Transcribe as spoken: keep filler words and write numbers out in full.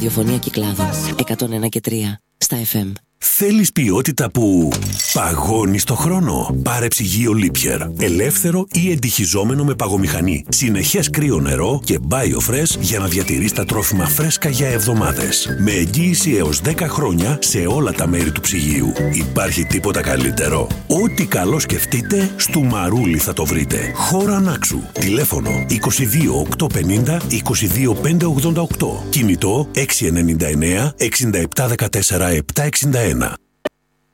ραδιοφωνία Κυκλάδων εκατόν ένα και τρία στα εφ εμ. Θέλεις ποιότητα που παγώνει στο χρόνο? Πάρε ψυγείο Liebherr. Ελεύθερο ή εντυχιζόμενο με παγομηχανή. Συνεχές κρύο νερό και BioFresh για να διατηρείς τα τρόφιμα φρέσκα για εβδομάδες. Με εγγύηση έως δέκα χρόνια σε όλα τα μέρη του ψυγείου. Υπάρχει τίποτα καλύτερο? Ό,τι καλό σκεφτείτε, στο Μαρούλι θα το βρείτε. Χώρα Νάξου. Τηλέφωνο είκοσι δύο οκτακόσια πενήντα είκοσι δύο πεντακόσια ογδόντα οκτώ. Κινητό έξι εννιά εννιά εξήντα επτά δεκατέσσερα επτακόσια εξήντα ένα.